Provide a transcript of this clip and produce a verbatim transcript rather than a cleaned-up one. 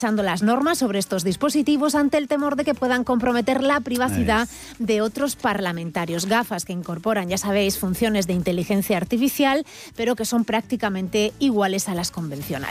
las normas sobre estos dispositivos ante el temor de que puedan comprometer la privacidad de otros parlamentarios. Gafas que incorporan, ya sabéis, funciones de inteligencia artificial, pero que son prácticamente iguales a las convencionales.